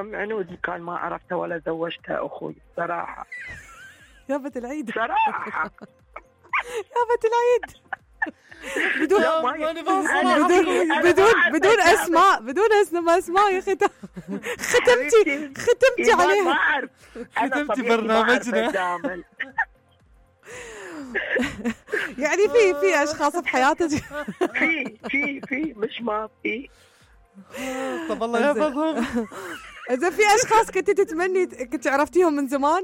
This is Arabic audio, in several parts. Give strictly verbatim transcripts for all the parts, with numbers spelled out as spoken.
أم عنود كان ما عرفتها ولا زوجتها أخوي صراحة. يا بنت العيد صراحة يا بنت العيد بدون بدون بدون بدون اسماء بدون اسماء اسماء يا ختم ختمتي ختمتي عليها ختمتي برنامجنا. يعني في في اشخاص بحياتك في في في مش ما في. طب الله يحفظهم. اذا في اشخاص كنت تتمني كنت عرفتيهم من زمان؟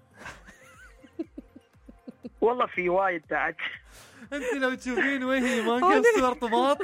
والله في وايد بعد. انت لو تشوفين وهي ما نكسر ارتباط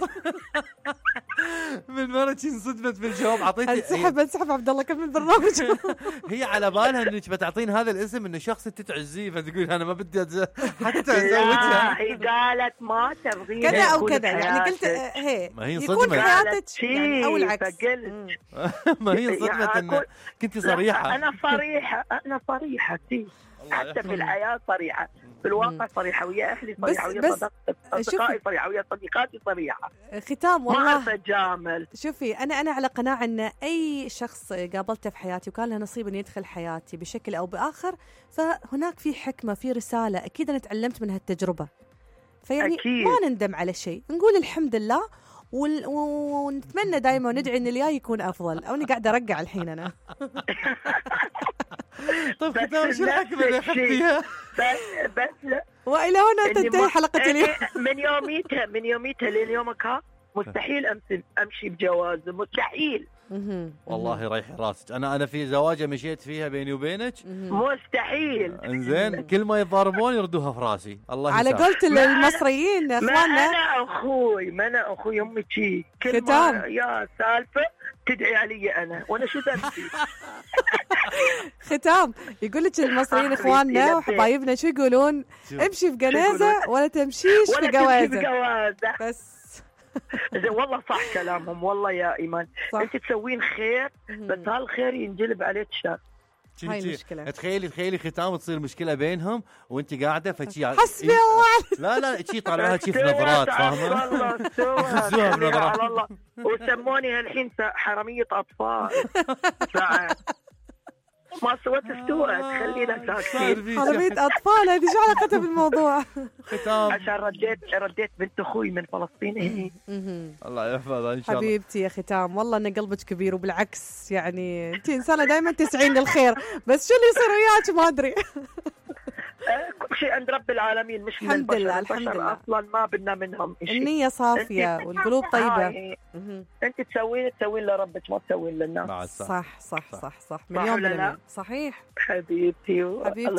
من مرة انصدمت بالجواب. عطيتي انسحب انسحب عبد الله كمل البرنامج. هي على بالها انك بتعطين هذا الاسم انه شخص انت تعزيه فتقول انا ما بدي أتز... حتى ازوجها. هي قالت ما تبغي كذا او كذا يعني قلت هي ما هي يكون صدمة حياتك يعني او العكس. ما هي انصدمت ان كنت صريحة. انا صريحة انا صريحة تي حتى في الحياة صريحة في الواقع صريحة ويا أهلي صريحة ويا أصدقائي صريحة ويا صديقاتي صريحة. ختام والله ما أتجامل. شوفي أنا أنا على قناعة أن أي شخص قابلته في حياتي وكان له نصيب أن يدخل حياتي بشكل أو بآخر فهناك في حكمة في رسالة أكيد أنا تعلمت من هالتجربة. فيعني أكيد. ما نندم على شيء نقول الحمد لله ونتمنى دائما وندعي ان الجاي يكون افضل. او اني قاعده ارجع الحين انا. طيب ختام شو الحكمه اللي اخذتيها؟ بس بس والى هنا تنتهي حلقه اليوم. من يوميتها من يوميتها لين يومك ها مستحيل امشي امشي بجواز مستحيل. والله ريح راسك. انا انا في زواجه مشيت فيها بيني وبينك مستحيل. انزين كل ما يضاربون يردوها في راسي. الله على قولت المصريين اخواننا. ما انا اخوي ما انا اخوي امي شي كل ما يا سالفه تدعي علي انا وانا شو ذنبي. ختام يقول لك المصريين اخواننا وحبايبنا شو يقولون؟ امشي في جنازه ولا تمشيش في جوازه. بس والله صح كلامهم والله يا إيمان. أنت تسوين خير بس هالخير ينجلب عليك شر. هاي المشكلة. تخيلي تخيلي ختام تصير مشكلة بينهم وانت قاعدة فشي حسبي الله. لا لا شي طالعها شي في نظرات فاهمة. خذوها على الله. وسموني الحين حرامية أطفال. ما سوت استوت خلينا ساكتين. حرامية أطفال هذه شو علاقتها بالموضوع؟ ختام عشان رديت رديت بنت أخوي من فلسطين هني. الله يحفظها إن شاء الله. حبيبتي يا ختام والله إن قلبك كبير وبالعكس يعني أنت إنسانة دائما تسعين للخير بس شو اللي يصير وياك ما أدري. كل شيء عند رب العالمين مش من الحمد لله الحمد لله. أصلا ما بدنا منهم شيء. النية صافية والقلوب طيبة. أنت تسوين تسوين لربك ما تسوين للناس. صح صح صح صح مليون بالمية صحيح حبيبتي. حبيبتي